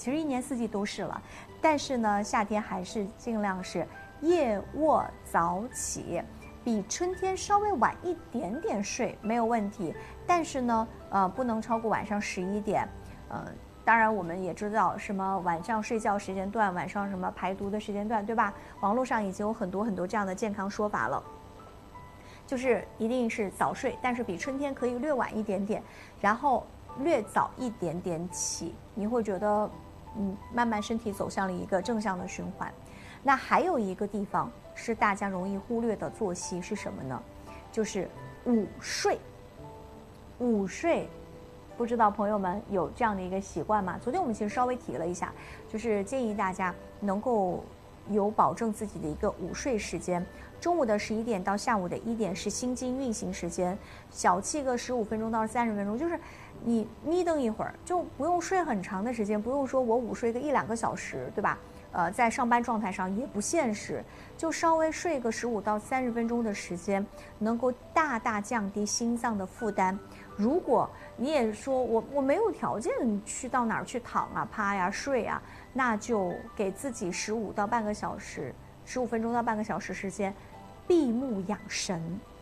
其实一年四季都是了。但是呢，夏天还是尽量是夜卧早起，比春天稍微晚一点点睡没有问题。但是呢，不能超过晚上11点。当然我们也知道什么晚上睡觉时间段，晚上什么排毒的时间段，对吧？网络上已经有很多这样的健康说法了。就是一定是早睡，但是比春天可以略晚一点点，然后略早一点点起，你会觉得慢慢身体走向了一个正向的循环。那还有一个地方是大家容易忽略的作息是什么呢？就是午睡。午睡，不知道朋友们有这样的一个习惯吗？昨天我们其实稍微提了一下，就是建议大家能够有保证自己的一个午睡时间。中午的11点到下午的1点是心经运行时间，小憩个15分钟到30分钟，就是你眯瞪一会儿，就不用睡很长的时间，不用说我午睡个1-2个小时，对吧？在上班状态上也不现实，就稍微睡个15到30分钟的时间，能够大大降低心脏的负担。如果你也说我没有条件去到哪儿去躺啊、趴呀、睡啊，那就给自己15到半个小时，15分钟到半个小时时间，闭目养神，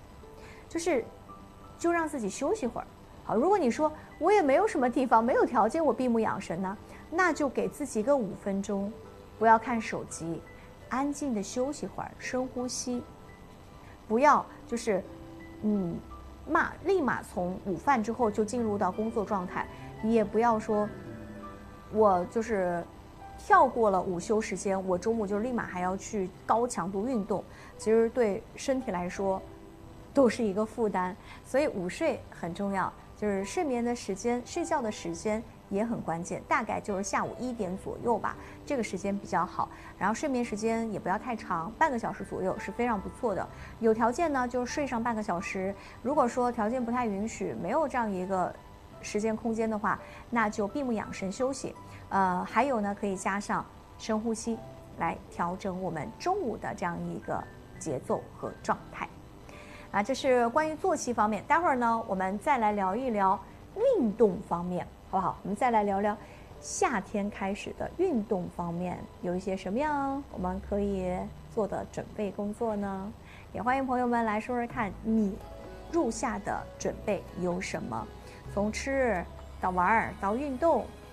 就让自己休息会儿。好，如果你说我也没有什么地方，没有条件我闭目养神呢，那就给自己个5分钟，不要看手机，安静的休息会儿，深呼吸，不要就是立马从午饭之后就进入到工作状态，你也不要说我就是跳过了午休时间，我中午就立马还要去高强度运动，其实对身体来说都是一个负担。所以午睡很重要，就是睡眠的时间，睡觉的时间也很关键，大概就是下午1点左右吧，这个时间比较好。然后睡眠时间也不要太长，半个小时左右是非常不错的。有条件呢，就睡上半个小时。如果说条件不太允许，没有这样一个时间空间的话，那就闭目养神休息。还有呢，可以加上深呼吸，来调整我们中午的这样一个节奏和状态。这是关于作息方面。待会儿呢，我们再来聊一聊运动方面，好不好？我们再来聊聊夏天开始的运动方面有一些什么样我们可以做的准备工作呢？也欢迎朋友们来说说看，你入夏的准备有什么？从吃到玩到运动，